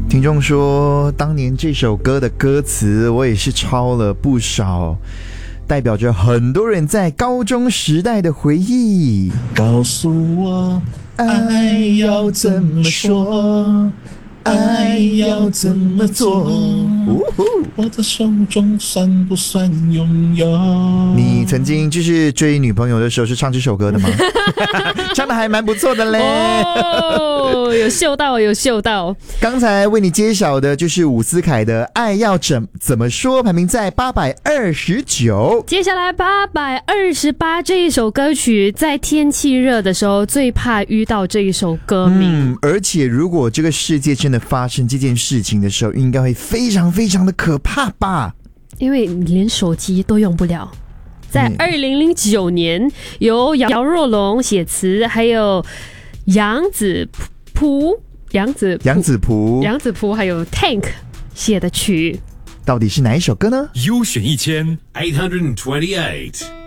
听众说，当年这首歌的歌词我也是抄了不少，代表着很多人在高中时代的回忆。 告诉我，爱要怎么说？爱要怎么做？我的手中算不算拥有？ 你曾经就是追女朋友的时候是唱这首歌的吗？唱的还蛮不错的嘞。 哦，有嗅到，有嗅到。 刚才为你揭晓的就是伍思凯的《爱要怎么说》，排名在829。 接下来828这一首歌曲，在天气热的时候最怕遇到这一首歌名。 而且如果这个世界真的发生这件事情的时候，应该会非常非常的可怕吧？ 因为你连手机都用不了。在2009年，由姚若龙写词，还有杨子璞还有 Tank 写的曲， 到底是哪一首歌呢？ 优选1828